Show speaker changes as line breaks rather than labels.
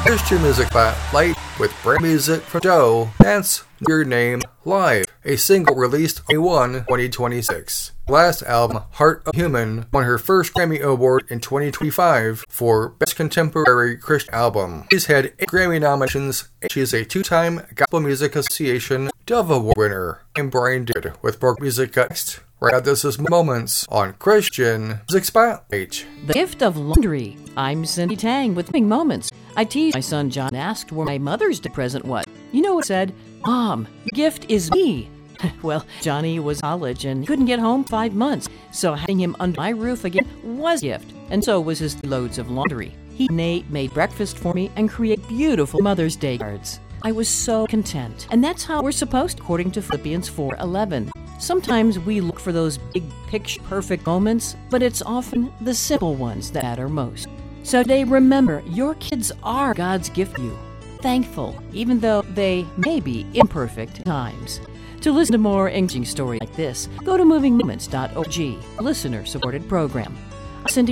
Christian Music Spotlight with brand music from Joe, Dance Your Name Live, a single released on 2026. Last album, Heart of Human, won her first Grammy Award in 2025 for Best Contemporary Christian Album. She's had 8 Grammy nominations, and she is a 2-time Gospel Music Association Dove Award winner. I'm Brian Did with Borg Music Next. Right now, this is Moments on Christian Music Spotlight.
The Gift of Laundry. I'm Cindy Tang with Moments. I teased my son John asked where my Mother's Day present was. You know what he said? Mom, your gift is me. Well, Johnny was in college and couldn't get home 5 months, so having him under my roof again was a gift, and so was his loads of laundry. He and Nate made breakfast for me and create beautiful Mother's Day cards. I was so content, and that's how we're supposed to, according to Philippians 4:11. Sometimes we look for those big picture perfect moments, but it's often the simple ones that matter most. So today, remember, your kids are God's gift to you. Thankful, even though they may be imperfect at times. To listen to more engaging stories like this, go to movingmoments.org, a listener-supported program. I'm Cindy